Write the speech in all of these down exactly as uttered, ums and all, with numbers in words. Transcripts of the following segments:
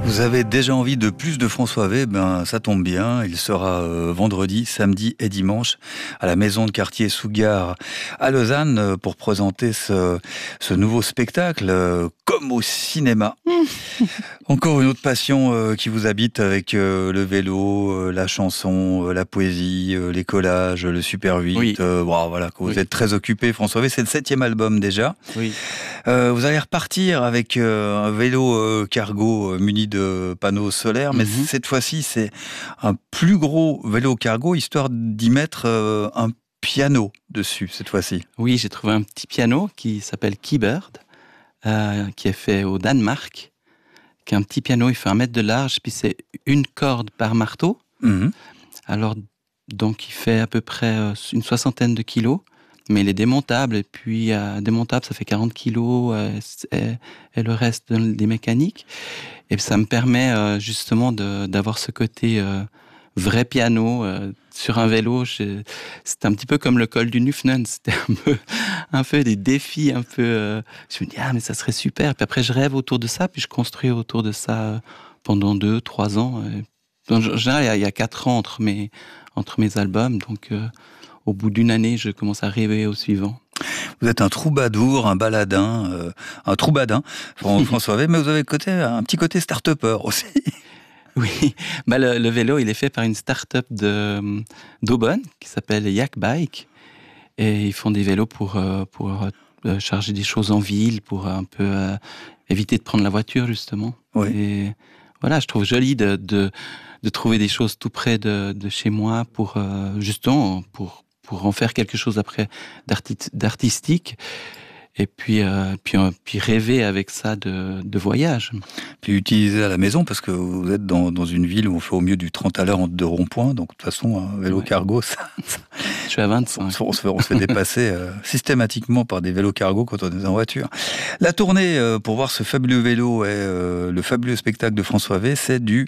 Vous avez déjà envie de plus de François V? Ben, ça tombe bien. Il sera euh, vendredi, samedi et dimanche à la maison de quartier Sougar à Lausanne euh, pour présenter ce, ce nouveau spectacle euh, comme au cinéma. Encore une autre passion euh, qui vous habite avec euh, le vélo, euh, la chanson, euh, la poésie, euh, les collages, le Super huit. Oui. Euh, wow, voilà, que vous Oui. êtes très occupé, François V. C'est le septième album déjà. Oui. Euh, vous allez repartir avec euh, un vélo euh, cargo euh, muni de panneaux solaires, mais Mm-hmm. cette fois-ci, c'est un plus gros vélo cargo, histoire d'y mettre euh, un piano dessus, cette fois-ci. Oui, j'ai trouvé un petit piano qui s'appelle Keybird, euh, qui est fait au Danemark, qui est un petit piano, il fait un mètre de large, puis c'est une corde par marteau. Mmh. Alors, donc, il fait à peu près euh, une soixantaine de kilos, mais il est démontable, et puis euh, démontable, ça fait quarante kilos, euh, et, et le reste des mécaniques. Et ça me permet euh, justement de, d'avoir ce côté euh, vrai piano euh, sur un vélo. Je, c'était un petit peu comme le col du Nufnen, c'était un peu, un peu des défis, un peu... Euh, je me dis, ah mais ça serait super. Puis après, je rêve autour de ça, puis je construis autour de ça euh, pendant deux, trois ans. Et, en général, il y a, il y a quatre ans entre mes, entre mes albums, donc euh, au bout d'une année, je commence à rêver au suivant. Vous êtes un troubadour, un baladin, euh, un troubadin, François V, mais vous avez côté, un petit côté start-upper aussi. Oui, bah le, le vélo, il est fait par une start-up de, d'Aubonne qui s'appelle Yak Bike. Et ils font des vélos pour, pour euh, charger des choses en ville, pour un peu euh, éviter de prendre la voiture, justement. Oui. Et voilà, je trouve joli de, de, de trouver des choses tout près de, de chez moi pour, euh, justement, pour, pour en faire quelque chose après d'arti- d'artistique. Et puis, euh, puis, euh, puis rêver avec ça de, de voyage. Puis utiliser à la maison, parce que vous êtes dans, dans une ville où on fait au mieux du trente à l'heure entre deux ronds-points, donc de toute façon, un vélo Ouais. cargo, ça, ça, Je suis à vingt-cinq. on, se fait, on se fait dépasser euh, systématiquement par des vélos cargo quand on est en voiture. La tournée euh, pour voir ce fabuleux vélo et euh, le fabuleux spectacle de François V, c'est du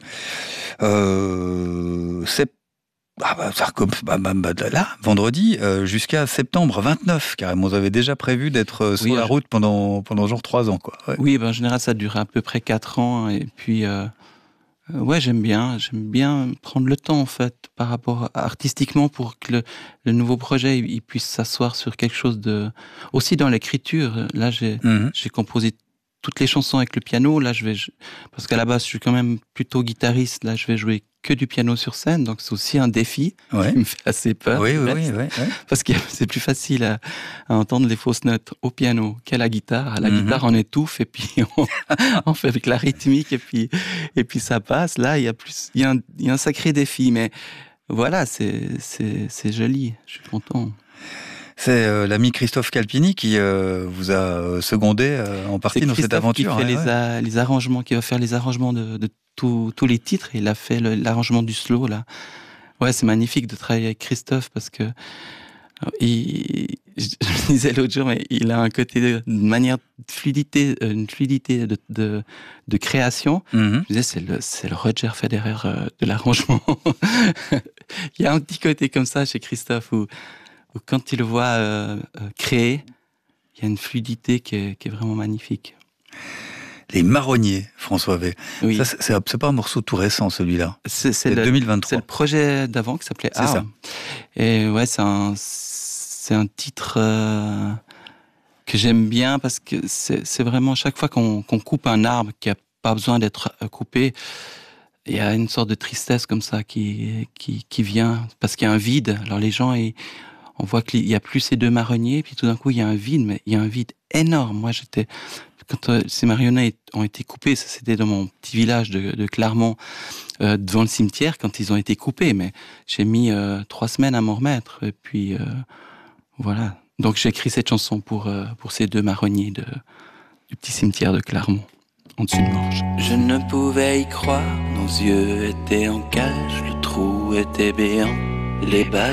euh, septembre. Ah bah, ça recommence bah, bah, bah, là, vendredi, euh, jusqu'à septembre vingt-neuf, carrément. Vous avez déjà prévu d'être euh, sur Oui, la je... route pendant, pendant genre trois ans, quoi. Ouais. Oui, ben, en général, ça dure à peu près quatre ans. Et puis, euh, euh, ouais, j'aime bien. J'aime bien prendre le temps, en fait, par rapport à, artistiquement, pour que le, le nouveau projet il, il puisse s'asseoir sur quelque chose de... Aussi dans l'écriture. Là, j'ai, Mm-hmm. j'ai composé toutes les chansons avec le piano. Là, je vais... Je... Parce qu'à la base, je suis quand même plutôt guitariste. Là, je vais jouer que du piano sur scène, donc c'est aussi un défi Ouais. qui me fait assez peur. Oui, oui, oui, oui, oui. Parce que c'est plus facile à, à entendre les fausses notes au piano qu'à la guitare. À la Mm-hmm. guitare, on étouffe et puis on, on fait avec la rythmique et puis, et puis ça passe. Là, il y a plus, il y a un, il y a un sacré défi, mais voilà, c'est, c'est, c'est joli. Je suis content. C'est euh, l'ami Christophe Calpini qui euh, vous a euh, secondé euh, en partie C'est dans cette aventure. qui fait ouais, les, ouais. a, les arrangements, qui va faire les arrangements de, de tous, tous les titres. Il a fait le, l'arrangement du slow, là. Ouais, c'est magnifique de travailler avec Christophe parce que il, je me disais l'autre jour, mais il a un côté de, une manière de fluidité, une fluidité de, de, de création. Mm-hmm. Je me disais, c'est le, c'est le Roger Federer de l'arrangement. Il y a un petit côté comme ça chez Christophe où, où quand tu le vois euh, créer, il y a une fluidité qui est, qui est vraiment magnifique. Les Marronniers, François V. Oui. Ça, c'est, c'est pas un morceau tout récent, celui-là. C'est, c'est, c'est le, deux mille vingt-trois. C'est le projet d'avant qui s'appelait C'est Arm. ça. Et ouais, c'est un, c'est un titre euh, que j'aime bien parce que c'est, c'est vraiment chaque fois qu'on, qu'on coupe un arbre qui a pas besoin d'être coupé, il y a une sorte de tristesse comme ça qui, qui, qui vient parce qu'il y a un vide. Alors les gens, ils, on voit qu'il y a plus ces deux marronniers, puis tout d'un coup il y a un vide, mais il y a un vide énorme. Moi j'étais, quand euh, ces marionnettes ont été coupées, ça c'était dans mon petit village de, de Clermont, euh, devant le cimetière quand ils ont été coupés, mais j'ai mis euh, trois semaines à m'en remettre, et puis euh, voilà. Donc j'ai écrit cette chanson pour, euh, pour ces deux marronniers de, du petit cimetière de Clermont, en dessus de Morges. Je ne pouvais y croire, nos yeux étaient en cage, le trou était béant, les balles